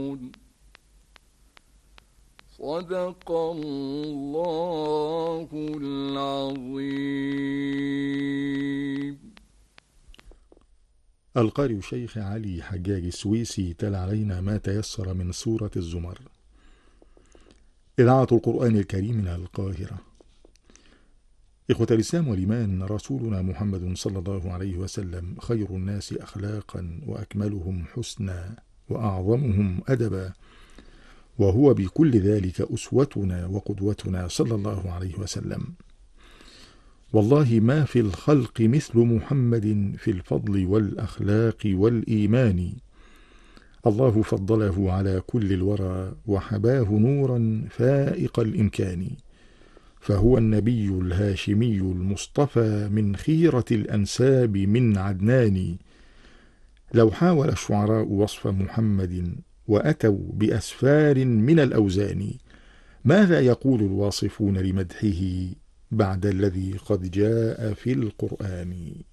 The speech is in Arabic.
صدق الله العظيم. القارئ الشيخ علي حجاج السويسي تلا علينا ما تيسر من سورة الزمر. إذاعة القرآن الكريم من القاهرة. إخوة الإسلام والإيمان، رسولنا محمد صلى الله عليه وسلم خير الناس أخلاقا وأكملهم حسنا وأعظمهم أدبا، وهو بكل ذلك أسوتنا وقدوتنا صلى الله عليه وسلم. والله ما في الخلق مثل محمد في الفضل والأخلاق والإيمان. الله فضله على كل الورى وحباه نورا فائق الإمكان، فهو النبي الهاشمي المصطفى من خيرة الأنساب من عدنان. لو حاول الشعراء وصف محمد وأتوا بأسفار من الأوزان، ماذا يقول الواصفون لمدحه بعد الذي قد جاء في القرآن؟